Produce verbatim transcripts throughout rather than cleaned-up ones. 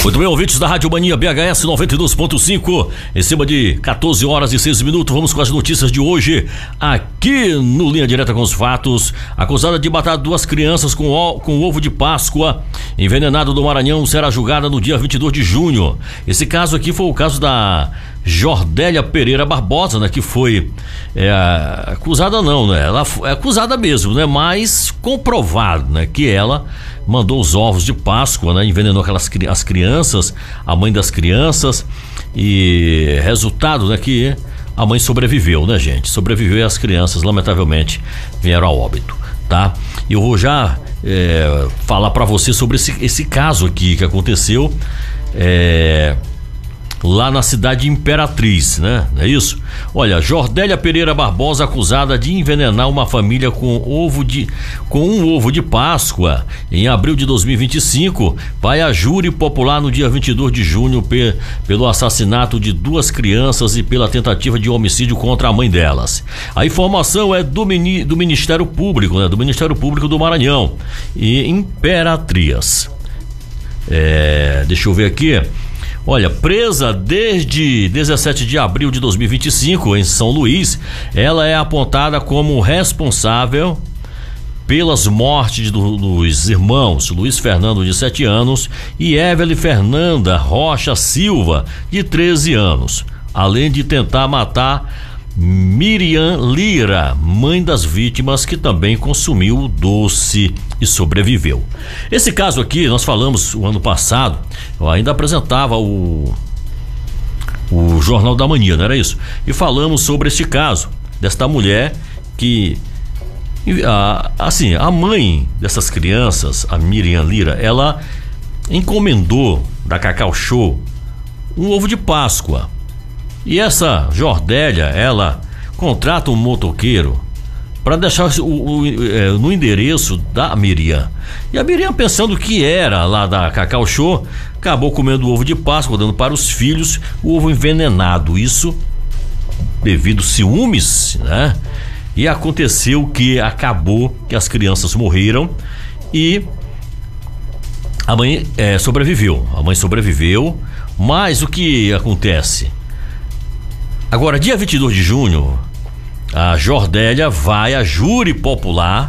Muito bem, ouvintes da Rádio Mania B H S noventa e dois ponto cinco, em cima de quatorze horas e seis minutos, vamos com as notícias de hoje, aqui no Linha Direta com os Fatos. Acusada de matar duas crianças com, o, com ovo de Páscoa, envenenado do Maranhão, será julgada no dia vinte e dois de junho. Esse caso aqui foi o caso da Jordélia Pereira Barbosa, né, que foi é, acusada não, né, ela é acusada mesmo, né, mas comprovado, né, que ela mandou os ovos de Páscoa, né, envenenou aquelas as crianças, a mãe das crianças, e resultado, né, que a mãe sobreviveu, né, gente, sobreviveu e as crianças lamentavelmente vieram a óbito, tá? E eu vou já é, falar pra você sobre esse, esse caso aqui que aconteceu é, lá na cidade de Imperatriz, né? Não é isso? Olha, Jordélia Pereira Barbosa acusada de envenenar uma família com ovo de com um ovo de Páscoa em abril de dois mil e vinte e cinco, vai a júri popular no dia vinte e dois de junho pe, pelo assassinato de duas crianças e pela tentativa de homicídio contra a mãe delas. A informação é do, mini, do Ministério Público, né? Do Ministério Público do Maranhão e Imperatriz. É, deixa eu ver aqui. Olha, presa desde dezessete de abril de dois mil e vinte e cinco em São Luís, ela é apontada como responsável pelas mortes do, dos irmãos Luiz Fernando, de sete anos, e Evelyn Fernanda Rocha Silva, de treze anos, além de tentar matar Miriam Lira, mãe das vítimas, que também consumiu o doce e sobreviveu. Esse caso aqui nós falamos o ano passado, eu ainda apresentava o o Jornal da Mania, não era isso? E falamos sobre este caso desta mulher que a, assim, a mãe dessas crianças, a Miriam Lira, ela encomendou da Cacau Show um ovo de Páscoa. E essa Jordélia, ela contrata um motoqueiro para deixar o, o, é, no endereço da Miriam. E a Miriam, pensando que era lá da Cacau Show, acabou comendo o ovo de Páscoa, dando para os filhos o ovo envenenado. Isso devido a ciúmes, né? E aconteceu que acabou que as crianças morreram e a mãe é, sobreviveu. A mãe sobreviveu, mas o que acontece? Agora, dia vinte e dois de junho, a Jordélia vai a júri popular,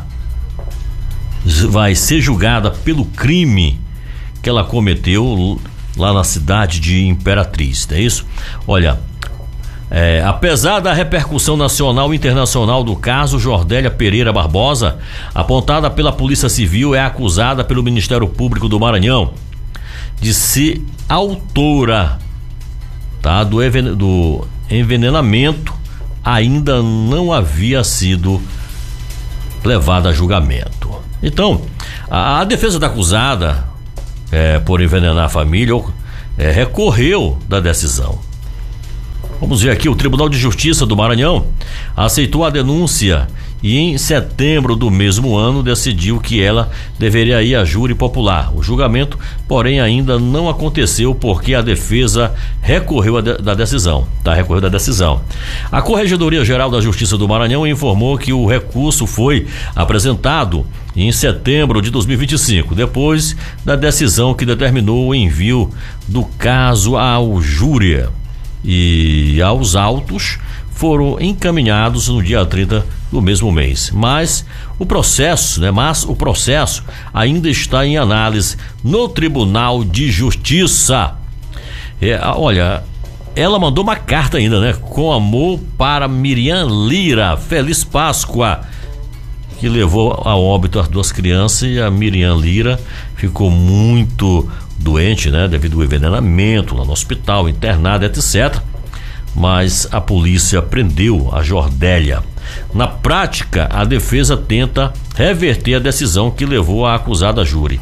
vai ser julgada pelo crime que ela cometeu lá na cidade de Imperatriz, não é isso? Olha, é, apesar da repercussão nacional e internacional do caso, Jordélia Pereira Barbosa, apontada pela Polícia Civil, é acusada pelo Ministério Público do Maranhão de ser autora, tá, do, do envenenamento. Ainda não havia sido levada a julgamento. Então, a, a defesa da acusada é, por envenenar a família é, recorreu da decisão. Vamos ver aqui, o Tribunal de Justiça do Maranhão aceitou a denúncia e em setembro do mesmo ano decidiu que ela deveria ir a júri popular. O julgamento, porém, ainda não aconteceu porque a defesa recorreu de, da decisão, tá? Recorreu da decisão. A Corregedoria Geral da Justiça do Maranhão informou que o recurso foi apresentado em setembro de dois mil e vinte e cinco, depois da decisão que determinou o envio do caso ao júri e aos autos foram encaminhados no dia trinta do mesmo mês, mas o processo, né, mas o processo ainda está em análise no Tribunal de Justiça. É, olha, ela mandou uma carta ainda, né, com amor para Miriam Lira, Feliz Páscoa, que levou a óbito as duas crianças, e a Miriam Lira ficou muito doente, né, devido ao envenenamento lá no hospital, internada, etcétera. Mas a polícia prendeu a Jordélia. Na prática, a defesa tenta reverter a decisão que levou a acusada a júri.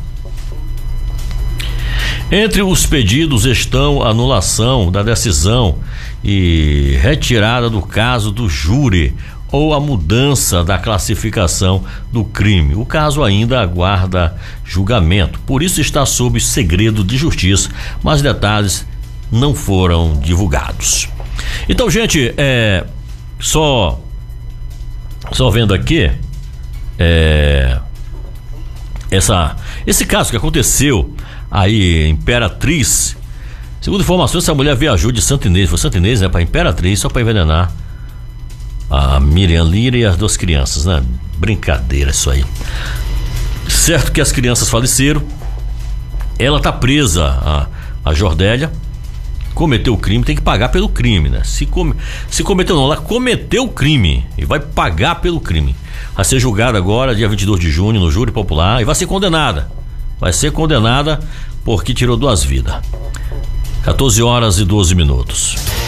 Entre os pedidos estão a anulação da decisão e retirada do caso do júri ou a mudança da classificação do crime. O caso ainda aguarda julgamento, por isso está sob segredo de justiça, mas detalhes não foram divulgados. Então, gente, é só só vendo aqui é, essa, esse caso que aconteceu aí, Imperatriz. Segundo informações, essa mulher viajou de Santa Inês, foi Santa Inês, né, pra Imperatriz, só pra envenenar a Miriam Lira e as duas crianças, né? Brincadeira isso aí. Certo que as crianças faleceram, ela tá presa, a, a Jordélia, cometeu o crime, tem que pagar pelo crime, né? Se, come, se cometeu não, ela cometeu o crime e vai pagar pelo crime. Vai ser julgada agora, dia vinte e dois de junho, no júri popular, e vai ser condenada. Vai ser condenada porque tirou duas vidas. quatorze horas e doze minutos.